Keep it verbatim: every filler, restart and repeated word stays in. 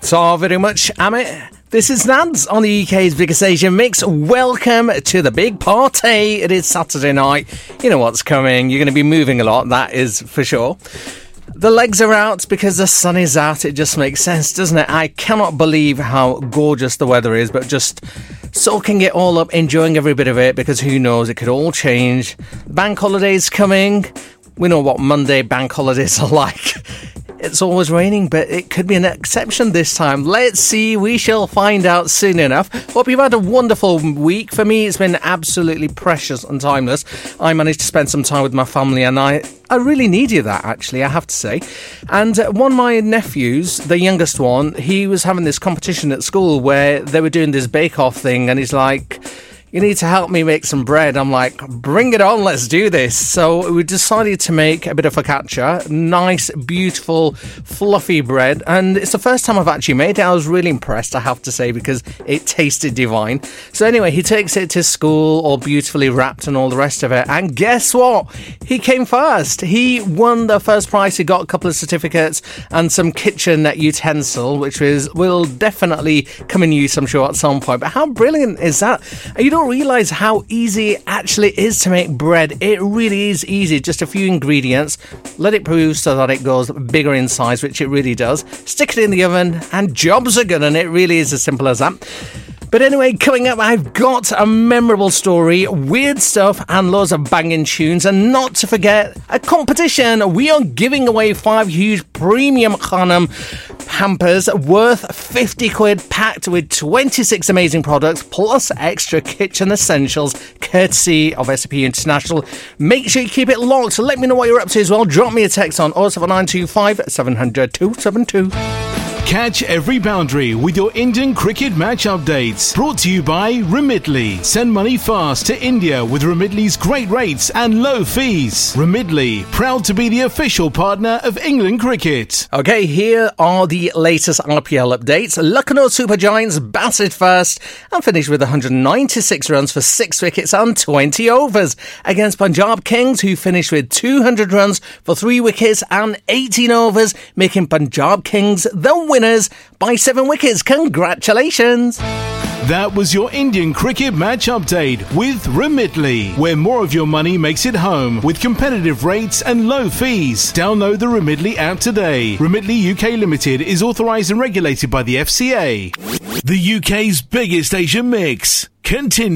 So very much, Amit. This is Nads on the U K's biggest Asian mix. Welcome to the big party. It is Saturday night. You know what's coming. You're going to be moving a lot, that is for sure. The legs are out because the sun is out. It just makes sense, doesn't it? I cannot believe how gorgeous the weather is, but just soaking it all up, enjoying every bit of it, because who knows, it could all change. Bank holidays coming. We know what Monday bank holidays are like. It's always raining, but it could be an exception this time. Let's see. We shall find out soon enough. Hope you've had a wonderful week. For me, it's been absolutely precious and timeless. I managed to spend some time with my family, and I, I really needed that, actually, I have to say. And uh, one of my nephews, the youngest one, he was having this competition at school where they were doing this bake-off thing, and he's like, you need to help me make some bread. I'm like, bring it on, let's do this. So we decided to make a bit of focaccia, nice, beautiful, fluffy bread. And it's the first time I've actually made it. I was really impressed, I have to say, because it tasted divine. So anyway, he takes it to school, all beautifully wrapped and all the rest of it. And guess what? He came first. He won the first prize. He got a couple of certificates and some kitchen utensil, which is will definitely come in use, I'm sure, at some point. But how brilliant is that? You don't realise how easy it actually is to make bread. It really is easy. Just a few ingredients. Let it prove so that it goes bigger in size, which it really does. Stick it in the oven and jobs are good, and it really is as simple as that. But anyway, coming up, I've got a memorable story, weird stuff, and loads of banging tunes. And not to forget, a competition. We are giving away five huge premium Khanam hampers worth fifty quid, packed with twenty-six amazing products, plus extra kitchen essentials, courtesy of S A P International. Make sure you keep it locked. Let me know what you're up to as well. Drop me a text on oh seven nine two five seven hundred two seven two. Catch every boundary with your Indian cricket match updates. Brought to you by Remitly. Send money fast to India with Remitly's great rates and low fees. Remitly, proud to be the official partner of England Cricket. Okay, here are the latest R P L updates. Lucknow Super Giants batted first and finished with one hundred ninety-six runs for six wickets and twenty overs against Punjab Kings, who finished with two hundred runs for three wickets and eighteen overs, making Punjab Kings the winners by seven wickets. Congratulations. That was your Indian cricket match update with Remitly, where more of your money makes it home with competitive rates and low fees. Download the Remitly app today. Remitly U K Limited is authorised and regulated by the F C A. The U K's biggest Asian mix. Continue.